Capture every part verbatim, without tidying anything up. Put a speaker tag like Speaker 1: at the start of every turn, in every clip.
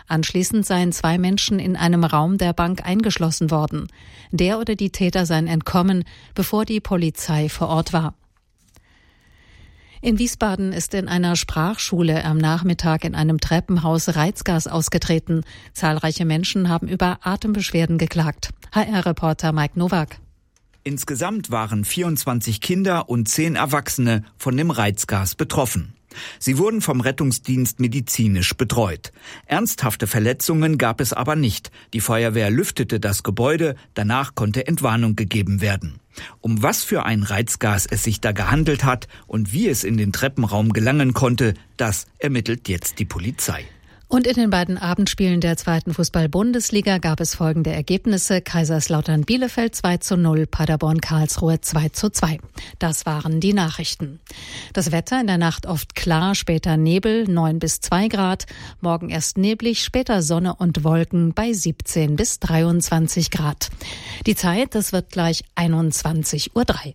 Speaker 1: Anschließend seien zwei Menschen in einem Raum der Bank eingeschlossen worden. Der oder die Täter seien entkommen, bevor die Polizei vor Ort war. In Wiesbaden ist in einer Sprachschule am Nachmittag in einem Treppenhaus Reizgas ausgetreten. Zahlreiche Menschen haben über Atembeschwerden geklagt. H R-Reporter Mike Nowak.
Speaker 2: Insgesamt waren vierundzwanzig Kinder und zehn Erwachsene von dem Reizgas betroffen. Sie wurden vom Rettungsdienst medizinisch betreut. Ernsthafte Verletzungen gab es aber nicht. Die Feuerwehr lüftete das Gebäude, danach konnte Entwarnung gegeben werden. Um was für ein Reizgas es sich da gehandelt hat und wie es in den Treppenraum gelangen konnte, das ermittelt jetzt die Polizei.
Speaker 1: Und in den beiden Abendspielen der zweiten Fußball-Bundesliga gab es folgende Ergebnisse. Kaiserslautern Bielefeld zwei zu null, Paderborn Karlsruhe zwei zu zwei. Das waren die Nachrichten. Das Wetter in der Nacht oft klar, später Nebel, neun bis zwei Grad. Morgen erst neblig, später Sonne und Wolken bei siebzehn bis dreiundzwanzig Grad. Die Zeit, das wird gleich einundzwanzig Uhr drei.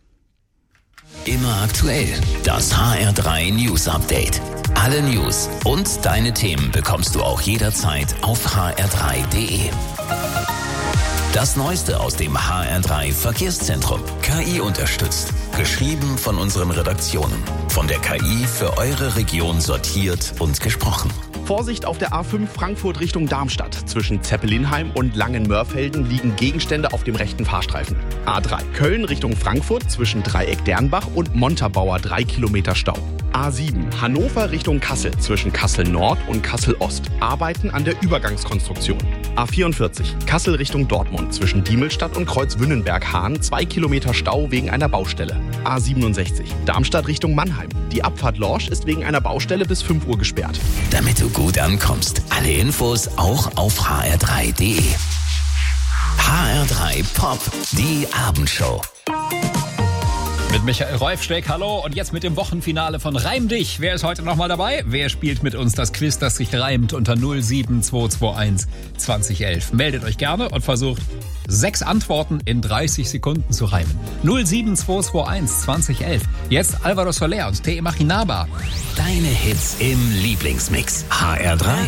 Speaker 3: Immer aktuell. Das H R drei News Update. Alle News und deine Themen bekommst du auch jederzeit auf h r drei punkt d e. Das Neueste aus dem H R drei Verkehrszentrum. K I unterstützt. Geschrieben von unseren Redaktionen. Von der K I für eure Region sortiert und gesprochen.
Speaker 4: Vorsicht auf der A fünf Frankfurt Richtung Darmstadt. Zwischen Zeppelinheim und Langenmörfelden liegen Gegenstände auf dem rechten Fahrstreifen. A drei Köln Richtung Frankfurt zwischen Dreieck Dernbach und Montabaur drei Kilometer Stau. A sieben Hannover Richtung Kassel zwischen Kassel Nord und Kassel Ost. Arbeiten an der Übergangskonstruktion. A vierundvierzig Kassel Richtung Dortmund zwischen Diemelstadt und Kreuzwünnenberg-Hahn zwei Kilometer Stau wegen einer Baustelle. A siebenundsechzig Darmstadt Richtung Mannheim. Die Abfahrt Lorsch ist wegen einer Baustelle bis fünf Uhr gesperrt.
Speaker 3: Damit du gut ankommst. Alle Infos auch auf h r drei punkt d e. H R drei Pop, die Abendshow.
Speaker 5: Mit Michael Reufsteck, hallo, und jetzt mit dem Wochenfinale von Reim dich. Wer ist heute nochmal dabei? Wer spielt mit uns das Quiz, das sich reimt unter null sieben zwei zwei eins zwanzig elf? Meldet euch gerne und versucht, sechs Antworten in dreißig Sekunden zu reimen. null sieben zwei zwei eins zwanzig elf. Jetzt Alvaro Soler und Te Imaginaba.
Speaker 3: Deine Hits im Lieblingsmix. H R drei.